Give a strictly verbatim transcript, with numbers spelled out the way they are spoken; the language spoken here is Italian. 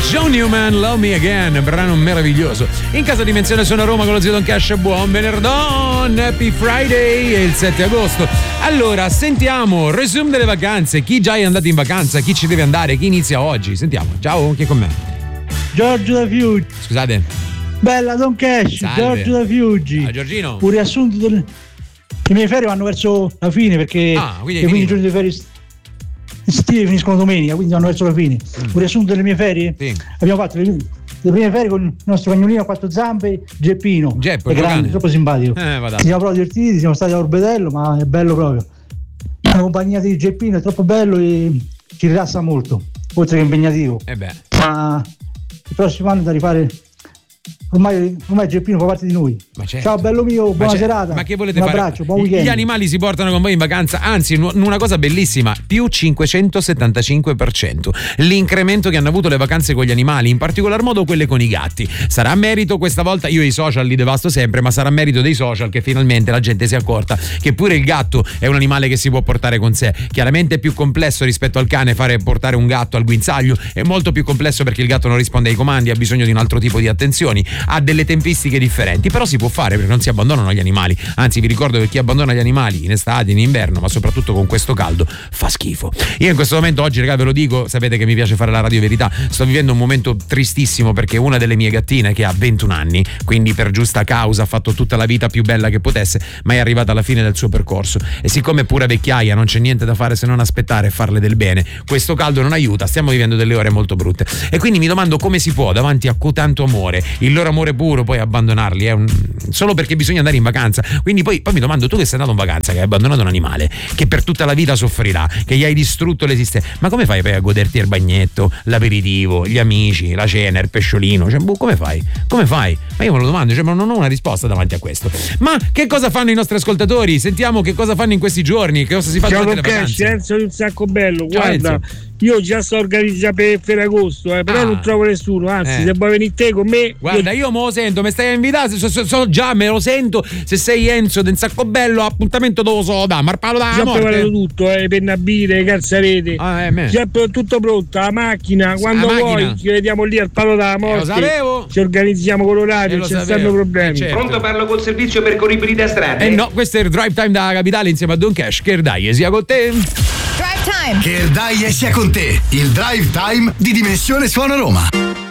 John Newman, Love Me Again, brano meraviglioso. In casa Dimensione Sono a Roma con lo zio Don Cash. Buon venerdì, happy Friday, è il sette agosto. Allora, sentiamo, resume delle vacanze. Chi già è andato in vacanza, chi ci deve andare, chi inizia oggi. Sentiamo, ciao, chi è con me? Giorgio da Fiuggi. Scusate. Bella Don Cash, Salve. Giorgio da Fiuggi. Ah, Giorgino. Un riassunto delle... Le mie ferie vanno verso la fine perché ah, quindi i quindici giorni di ferie estive finiscono domenica, quindi vanno verso la fine. Mm. Un riassunto delle mie ferie? Sì. Abbiamo fatto le, le prime ferie con il nostro cagnolino a quattro zampe, Geppino. Geppo, è grande, troppo simpatico. Eh, Ci siamo proprio divertiti, siamo stati a Orbetello, ma è bello proprio. La compagnia di Geppino è troppo bello e ci rilassa molto, oltre che impegnativo. Eh beh. Ma il prossimo anno da rifare. Ormai, ormai Geppino fa parte di noi. Ma certo. Ciao bello mio, buona ma serata. Ma che volete un fare? abbraccio, buon weekend. Gli animali si portano con voi in vacanza, anzi, una cosa bellissima, più cinquecentosettantacinque per cento. L'incremento che hanno avuto le vacanze con gli animali, in particolar modo quelle con i gatti. Sarà merito questa volta, io i social li devasto sempre, ma sarà merito dei social che finalmente la gente si è accorta che pure il gatto è un animale che si può portare con sé. Chiaramente è più complesso rispetto al cane fare portare un gatto al guinzaglio, è molto più complesso perché il gatto non risponde ai comandi, ha bisogno di un altro tipo di attenzioni, ha delle tempistiche differenti, però si può fare perché non si abbandonano gli animali. Anzi, vi ricordo che chi abbandona gli animali in estate, in inverno, ma soprattutto con questo caldo, fa schifo. Io in questo momento oggi, ragazzi, ve lo dico, sapete che mi piace fare la radio verità, sto vivendo un momento tristissimo perché una delle mie gattine, che ha ventuno anni, quindi per giusta causa ha fatto tutta la vita più bella che potesse, ma è arrivata alla fine del suo percorso e siccome è pura vecchiaia, non c'è niente da fare se non aspettare e farle del bene, questo caldo non aiuta, stiamo vivendo delle ore molto brutte e quindi mi domando come si può davanti a tanto amore, il loro amore puro, poi abbandonarli è un... solo perché bisogna andare in vacanza. Quindi poi, poi mi domando, tu che sei andato in vacanza, che hai abbandonato un animale che per tutta la vita soffrirà, che gli hai distrutto l'esistenza, ma come fai poi a goderti il bagnetto, l'aperitivo, gli amici, la cena, il pesciolino? Cioè, boh, come fai? Come fai? Ma io me lo domando, cioè, ma non ho una risposta davanti a questo. Ma che cosa fanno i nostri ascoltatori? Sentiamo che cosa fanno in questi giorni, che cosa si fa durante le vacanze. Ciao Enzo di Un Sacco Bello, Ciao, guarda Enzo. Io già sto organizzando per Ferragosto, eh, però ah. non trovo nessuno, anzi eh. se vuoi venire te con me. Guarda, io me lo sento, mi stai a invitare, so, so, so già me lo sento, se sei Enzo del Sacco Bello, appuntamento dove so da Marpalo da già morte. preparato tutto, eh, penna a bire, calzarete, ah, eh, già tutto pronto, la macchina, quando la vuoi macchina. ci vediamo lì al Palo della Morte, eh, lo sapevo. Ci organizziamo con l'orario, non ci stanno problemi. Eh, certo. Pronto, parlo col servizio percorribili da strade? Eh no, questo è il Drive Time da Capitale insieme a Don Cash, che dai, sia con te. Drive Time. Che dai sia con te, il Drive Time di Dimensione Suona Roma.